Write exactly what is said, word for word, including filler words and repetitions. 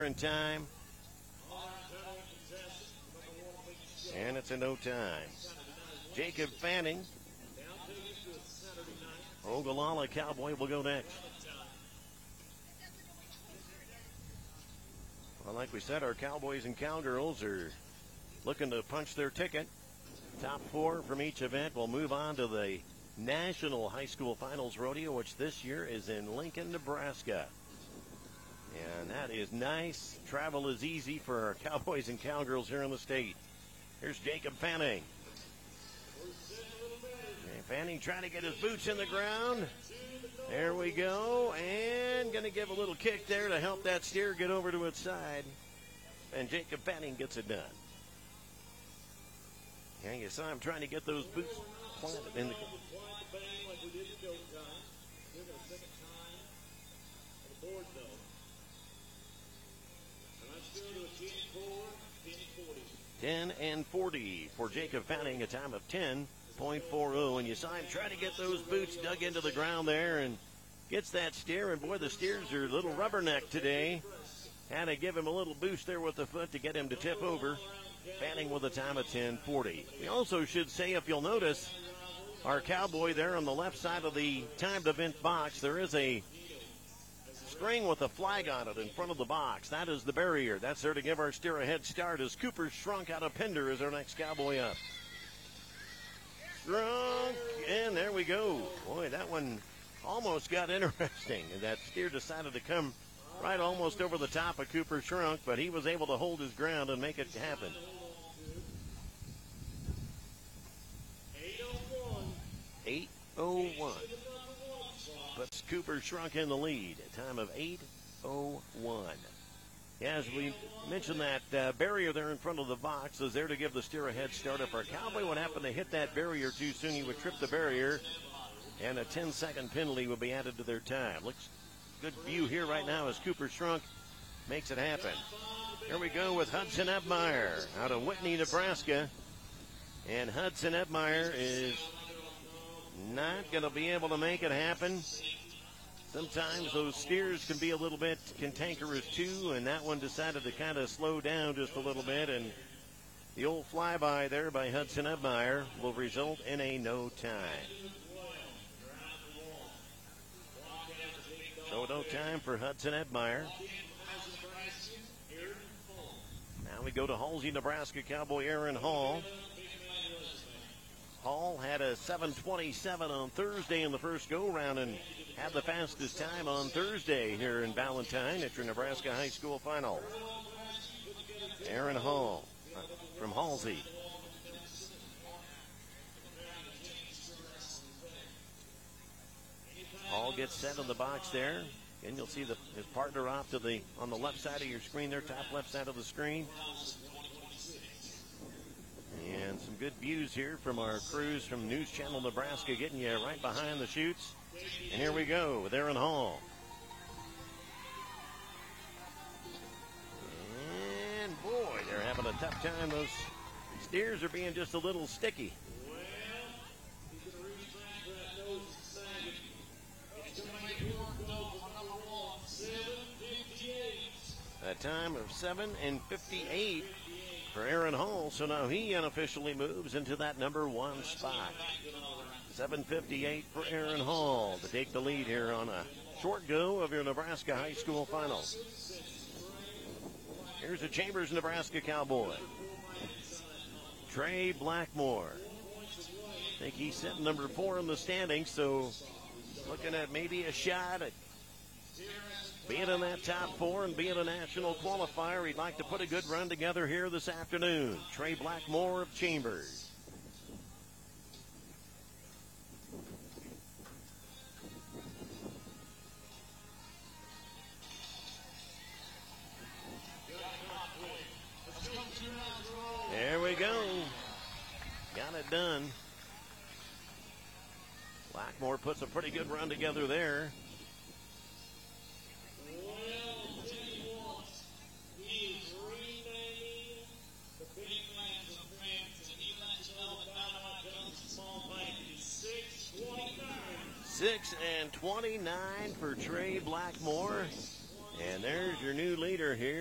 in time. And it's a no time. Jacob Fanning. Ogallala Cowboy will go next. Well, like we said, our Cowboys and Cowgirls are looking to punch their ticket. Top four from each event will move on to the National High School Finals Rodeo, which this year is in Lincoln, Nebraska. And that is nice. Travel is easy for our Cowboys and Cowgirls here in the state. Here's Jacob Fanning. And Fanning trying to get his boots in the ground. There we go. And going to give a little kick there to help that steer get over to its side. And Jacob Fanning gets it done. Yeah, you saw him trying to get those boots planted in the ground. ten and forty for Jacob Fanning, a time of ten point four oh. And you saw him trying to get those boots dug into the ground there and gets that steer. And boy, the steers are a little rubberneck today. Had to give him a little boost there with the foot to get him to tip over. Fanning with a time of ten forty. We also should say, if you'll notice, our Cowboy there on the left side of the timed event box, there is a string with a flag on it in front of the box. That is the barrier. That's there to give our steer a head start as Cooper Shrunk out of Pender is our next Cowboy up. Shrunk, and there we go. Boy, that one almost got interesting. And that steer decided to come right almost over the top of Cooper Shrunk, but he was able to hold his ground and make it happen. eight oh one. Puts Cooper Shrunk in the lead. A time of eight oh one. Yeah, as we mentioned, that uh, barrier there in front of the box is there to give the steer a head start. If our Cowboy would happen to hit that barrier too soon, he would trip the barrier, and a ten second penalty would be added to their time. Looks good view here right now as Cooper Shrunk makes it happen. Here we go with Hudson Ebmeyer out of Whitney, Nebraska. And Hudson Ebmeyer is not going to be able to make it happen. Sometimes those steers can be a little bit cantankerous too, and that one decided to kind of slow down just a little bit, and the old flyby there by Hudson Ebmeyer will result in a no time. So no time for Hudson Ebmeyer. Now we go to Halsey, Nebraska Cowboy Aaron Hall. Hall had a seven twenty-seven on Thursday in the first go-round and had the fastest time on Thursday here in Valentine at your Nebraska High School Final. Aaron Hall from Halsey. Hall gets set in the box there. And you'll see the, his partner off to the on the left side of your screen there, top left side of the screen. And some good views here from our crews from News Channel Nebraska, getting you right behind the chutes. And here we go with Aaron Hall. And boy, they're having a tough time. Those steers are being just a little sticky. A time of seven and fifty-eight for Aaron Hall, so now he unofficially moves into that number one spot. seven fifty-eight for Aaron Hall to take the lead here on a short go of your Nebraska High School Final. Here's a Chambers, Nebraska Cowboy. Trey Blackmore. I think he's sitting number four in the standings, so looking at maybe a shot at being in that top four and being a national qualifier. He'd like to put a good run together here this afternoon. Trey Blackmore of Chambers. There we go. Got it done. Blackmore puts a pretty good run together there. six and twenty-nine for Trey Blackmore. And there's your new leader here.